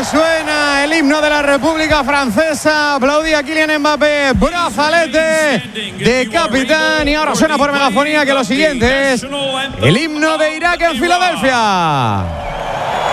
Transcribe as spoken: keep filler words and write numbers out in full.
suena el himno de la República Francesa. Aplaudía Kylian Mbappé, brazalete de capitán. Y ahora suena por megafonía que lo siguiente es el himno de Irak en Filadelfia.